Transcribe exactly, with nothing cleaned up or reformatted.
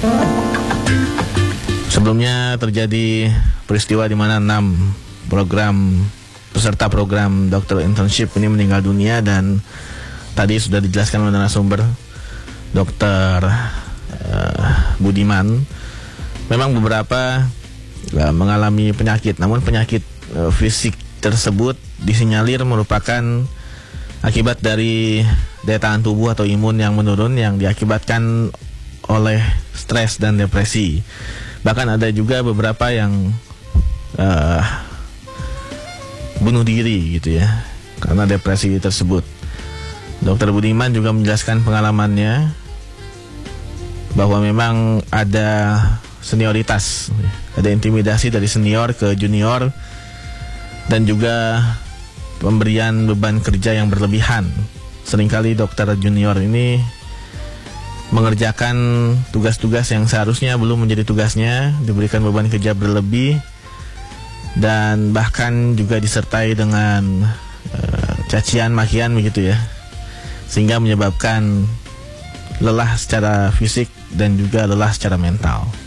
Sebelumnya terjadi peristiwa di mana enam program peserta program dokter internship ini meninggal dunia, dan tadi sudah dijelaskan oleh narasumber dokter uh, Budiman. Memang beberapa uh, mengalami penyakit, namun penyakit uh, fisik tersebut disinyalir merupakan akibat dari daya tahan tubuh atau imun yang menurun yang diakibatkan oleh stres dan depresi. Bahkan ada juga beberapa yang uh, bunuh diri gitu ya karena depresi tersebut. Dokter Budiman juga menjelaskan pengalamannya bahwa memang ada senioritas, ada intimidasi dari senior ke junior, dan juga pemberian beban kerja yang berlebihan. Seringkali dokter junior ini mengerjakan tugas-tugas yang seharusnya belum menjadi tugasnya, diberikan beban kerja berlebih, dan bahkan juga disertai dengan uh, cacian makian begitu ya, sehingga menyebabkan lelah secara fisik dan juga lelah secara mental.